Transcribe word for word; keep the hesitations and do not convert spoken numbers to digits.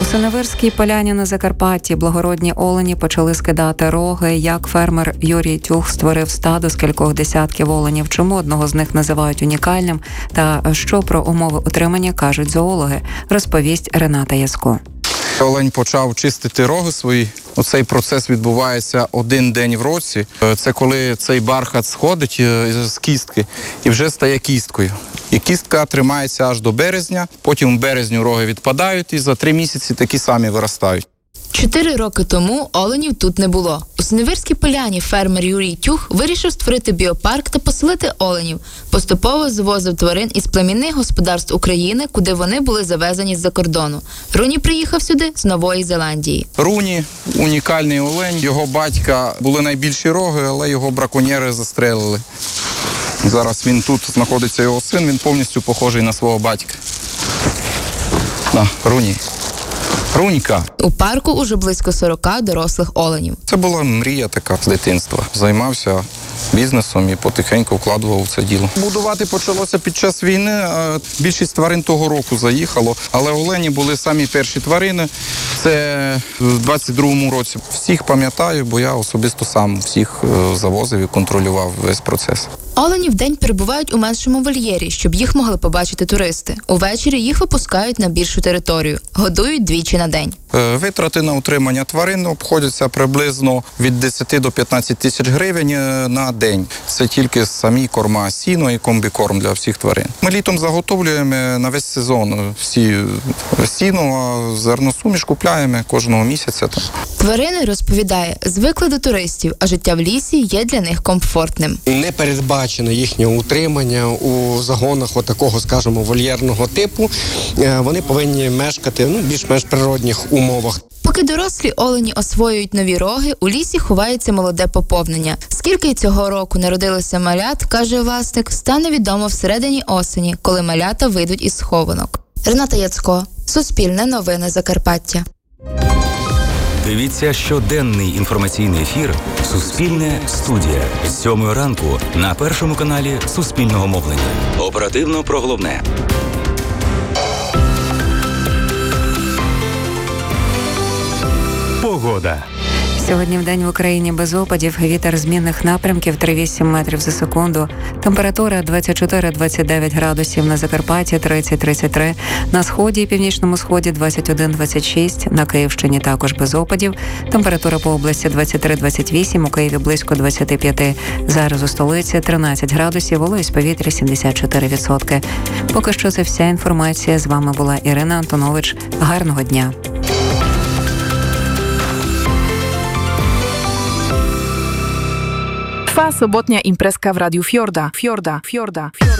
Синевирській поляні на Закарпатті благородні олені почали скидати роги. Як фермер Юрій Тюх створив стадо з кількох десятків оленів, чому одного з них називають унікальним та що про умови утримання кажуть зоологи, розповість Рената Яцко. Олень почав чистити роги свої. Оцей процес відбувається один день в році. Це коли цей бархат сходить з кістки і вже стає кісткою. І кістка тримається аж до березня, потім в березню роги відпадають і за три місяці такі самі виростають. Чотири роки тому оленів тут не було. У Синевирській поляні фермер Юрій Тюх вирішив створити біопарк та поселити оленів. Поступово звозив тварин із племінних господарств України, куди вони були завезені з-за кордону. Руні приїхав сюди з Нової Зеландії. Руні – унікальний олень. Його батька були найбільші роги, але його браконьєри застрелили. Зараз він тут, знаходиться його син, він повністю похожий на свого батька. На, Руні. Рунька. У парку уже близько сорока дорослих оленів. Це була мрія така з дитинства. Займався бізнесом і потихеньку вкладував в це діло. Будувати почалося під час війни. Більшість тварин того року заїхало, але олені були самі перші тварини. Це в двадцять другому році. Всіх пам'ятаю, бо я особисто сам всіх завозив і контролював весь процес. Олені вдень перебувають у меншому вольєрі, щоб їх могли побачити туристи. Увечері їх випускають на більшу територію. Годують двічі на день. Витрати на утримання тварин обходяться приблизно від десяти до п'ятнадцяти тисяч гривень на день. Це тільки самі корма, сіно і комбікорм для всіх тварин. Ми літом заготовлюємо на весь сезон всі сіно, а зерносуміш купляємо кожного місяця. Тварини, розповідає, звикли до туристів, а життя в лісі є для них комфортним. Не передбачено їхнє утримання у загонах отакого, скажімо, вольєрного типу. Вони повинні мешкати ну, більш-менш природних умовах. Поки дорослі олені освоюють нові роги, у лісі ховається молоде поповнення. Скільки цього року народилося малят, каже власник, стане відомо всередині осені, коли малята вийдуть із схованок. Рената Яцко, Суспільне новини Закарпаття. Дивіться щоденний інформаційний ефір «Суспільне студія» з сьомої ранку на першому каналі Суспільного мовлення. Оперативно про головне. Погода. Сьогодні вдень в Україні без опадів, вітер змінних напрямків три-вісім метрів за секунду. Температура двадцять чотири - двадцять дев'ять градусів, на Закарпатті тридцять - тридцять три, на сході і північному сході двадцять один - двадцять шість, на Київщині також без опадів. Температура по області двадцять три - двадцять вісім, у Києві близько двадцять п'ять. Зараз у столиці тринадцять градусів, вологість повітря сімдесят чотири відсотки. Поки що це вся інформація. З вами була Ірина Антонович. Гарного дня. Trwa sobotnia imprezka w Radiu Fiorda. Fiorda, Fiorda, Fiorda.